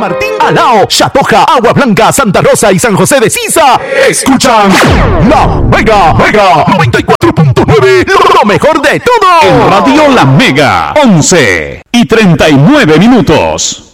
Martín, Alao, Chatoja, Agua Blanca, Santa Rosa y San José de Sisa escuchan La Mega 94.9, lo mejor de todo. En Radio La Mega, 11:39.